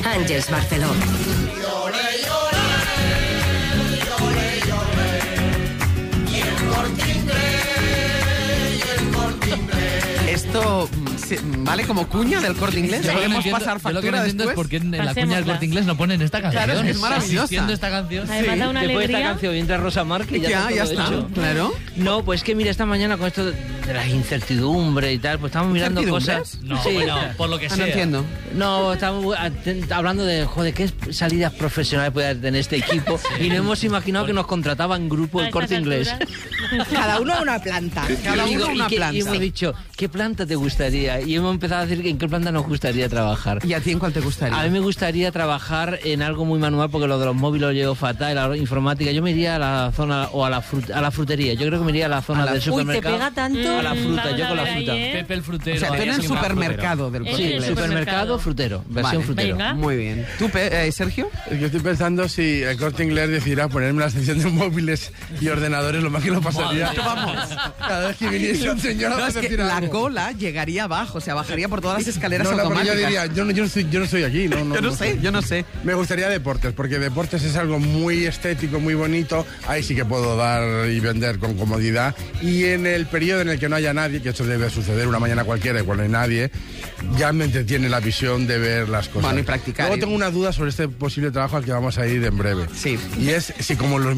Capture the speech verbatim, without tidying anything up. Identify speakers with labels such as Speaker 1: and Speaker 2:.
Speaker 1: Àngels Barceló.
Speaker 2: Esto vale como cuña del Corte Inglés.
Speaker 3: Yo
Speaker 2: Podemos
Speaker 3: entiendo,
Speaker 2: pasar factura
Speaker 3: yo lo que no entiendo
Speaker 2: después.
Speaker 3: es por qué en la
Speaker 4: Pasémosla.
Speaker 3: cuña del Corte Inglés no ponen esta canción.
Speaker 2: Claro, es que es maravillosa.
Speaker 3: Existiendo esta canción.
Speaker 4: Además da una
Speaker 5: Después de esta
Speaker 4: alegría.
Speaker 5: canción entra Rosa Márquez y ya,
Speaker 2: Ya,
Speaker 5: está
Speaker 2: ya
Speaker 5: todo
Speaker 2: está.
Speaker 5: hecho.
Speaker 2: Claro.
Speaker 5: No, pues que mira, esta mañana con esto de, de las incertidumbres y tal, pues estamos mirando
Speaker 2: ¿Incertidumbres?
Speaker 5: cosas...
Speaker 3: No,
Speaker 5: sí.
Speaker 3: bueno, por lo que
Speaker 2: Ah,
Speaker 3: sea.
Speaker 2: no entiendo.
Speaker 5: No, estamos atent- hablando de, joder, qué salidas profesionales puede tener este equipo y no hemos imaginado que nos contrataban grupo
Speaker 4: A
Speaker 5: el
Speaker 4: estas
Speaker 5: Corte Inglés.
Speaker 4: alturas.
Speaker 6: Cada uno a una planta.
Speaker 2: Cada
Speaker 5: Y
Speaker 2: uno
Speaker 5: digo,
Speaker 2: una
Speaker 5: y que-
Speaker 2: planta.
Speaker 5: y hemos dicho, ¿qué planta te gustaría? Y hemos empezado a decir en qué planta nos gustaría trabajar.
Speaker 2: ¿Y a ti en cuál te gustaría?
Speaker 5: A mí me gustaría trabajar en algo muy manual porque lo de los móviles lo llevo fatal, la informática. Yo me iría a la zona o a la, frut- a la frutería. Yo creo que me iría a la zona
Speaker 2: A la-
Speaker 5: del
Speaker 6: Uy, te
Speaker 5: supermercado.
Speaker 6: pega tanto.
Speaker 5: A la fruta,
Speaker 4: Vamos
Speaker 5: yo
Speaker 4: a
Speaker 5: con la
Speaker 4: ver ahí,
Speaker 5: fruta.
Speaker 4: ¿eh?
Speaker 3: Pepe el frutero.
Speaker 2: O sea, tú en
Speaker 3: ahí
Speaker 2: el
Speaker 3: así más
Speaker 2: supermercado del
Speaker 4: En
Speaker 2: Corte
Speaker 4: el
Speaker 2: Inglés.
Speaker 5: Sí, supermercado,
Speaker 4: supermercado.
Speaker 5: frutero, versión
Speaker 2: Vale.
Speaker 5: frutero.
Speaker 4: Venga.
Speaker 2: Muy bien. ¿Tú, Pe- eh, Sergio?
Speaker 7: Yo estoy pensando si el Corte Inglés decidiera ponerme la sección de móviles y ordenadores, lo más que lo pasaría.
Speaker 2: Vamos.
Speaker 7: Cada vez que viniese un señor a
Speaker 2: No, es que
Speaker 7: decir
Speaker 2: la
Speaker 7: algo.
Speaker 2: cola llegaría abajo, o sea, bajaría por todas las escaleras
Speaker 7: No, no, porque
Speaker 2: automáticas.
Speaker 7: yo diría, yo no, yo no estoy, yo no estoy aquí. No, no,
Speaker 2: Yo no sé, yo no sé.
Speaker 7: Me gustaría deportes, porque deportes es algo muy estético, muy bonito. Ahí sí que puedo dar y vender con comodidad. Y en el periodo en el que no haya nadie, que esto debe suceder una mañana cualquiera y cuando hay nadie, ya me entretiene la visión de ver las cosas.
Speaker 2: Bueno, y practicar.
Speaker 7: Luego tengo una duda sobre este posible trabajo al que vamos a ir en breve.
Speaker 2: Sí.
Speaker 7: Y es si como los